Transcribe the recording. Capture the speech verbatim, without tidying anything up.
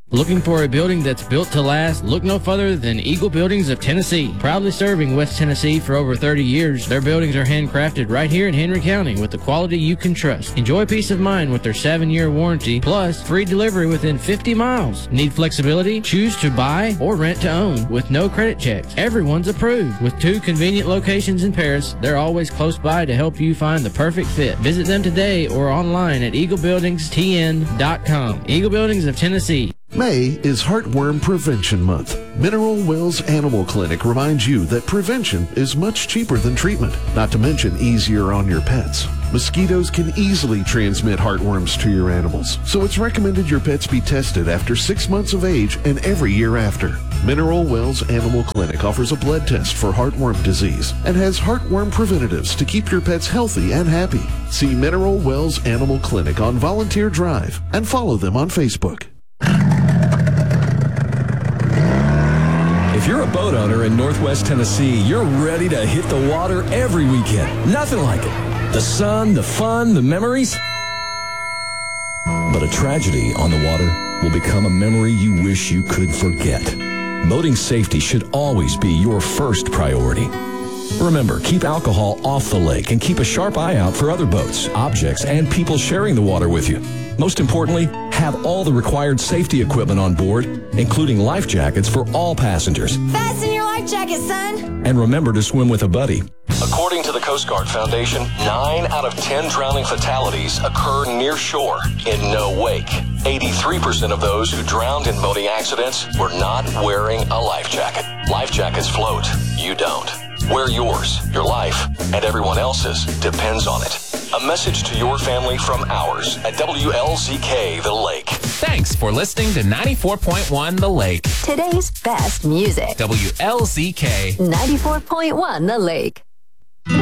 Looking for a building that's built to last? Look no further than Eagle Buildings of Tennessee. Proudly serving West Tennessee for over thirty years, their buildings are handcrafted right here in Henry County with the quality you can trust. Enjoy peace of mind with their seven-year warranty, plus free delivery within fifty miles. Need flexibility? Choose to buy or rent to own with no credit checks. Everyone's approved. With two convenient locations in Paris, they're always close by to help you find the perfect fit. Visit them today or online at eagle buildings t n dot com. Eagle Buildings of Tennessee. May is Heartworm Prevention Month. Mineral Wells Animal Clinic reminds you that prevention is much cheaper than treatment, not to mention easier on your pets. Mosquitoes can easily transmit heartworms to your animals, so it's recommended your pets be tested after six months of age and every year after. Mineral Wells Animal Clinic offers a blood test for heartworm disease and has heartworm preventatives to keep your pets healthy and happy. See Mineral Wells Animal Clinic on Volunteer Drive and follow them on Facebook. If you're a boat owner in Northwest Tennessee, you're ready to hit the water every weekend. Nothing like it. The sun, the fun, the memories. But a tragedy on the water will become a memory you wish you could forget. Boating safety should always be your first priority. Remember, keep alcohol off the lake and keep a sharp eye out for other boats, objects, and people sharing the water with you. Most importantly, have all the required safety equipment on board, including life jackets for all passengers. Fasten your life jacket, son! And remember to swim with a buddy. According to the Coast Guard Foundation, nine out of ten drowning fatalities occur near shore in no wake. eighty-three percent of those who drowned in boating accidents were not wearing a life jacket. Life jackets float. You don't. Wear yours. Your life, and everyone else's, depends on it. A message to your family from ours at W L Z K The Lake. Thanks for listening to ninety-four point one The Lake. Today's best music. W L Z K ninety-four point one The Lake.